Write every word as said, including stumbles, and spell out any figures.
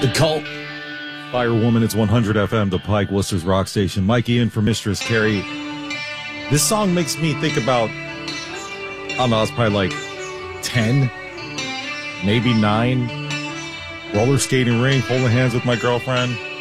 The Cult. Firewoman, it's one hundred F M, the Pike, Worcester's rock station. Mikey in for Mistress Carrie. This song makes me think about, I don't know, I was probably like ten, maybe nine. Roller skating rink, holding hands with my girlfriend.